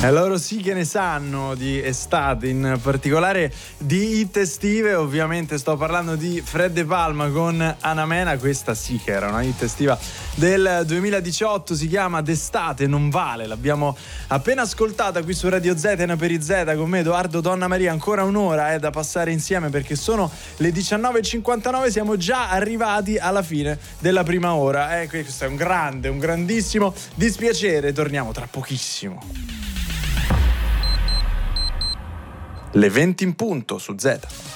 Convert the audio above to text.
E loro sì che ne sanno di estate, in particolare di hit estive. Ovviamente sto parlando di Fred De Palma con Anamena. Questa sì che era una hit estiva del 2018, si chiama D'estate non vale. L'abbiamo appena ascoltata qui su Radio Z, Ena per i Z, con me Edoardo Donna Maria. Ancora un'ora da passare insieme, perché sono le 19:59, siamo già arrivati alla fine della prima ora. Questo è un grandissimo dispiacere. Torniamo tra pochissimo. Le 20 in punto su Z.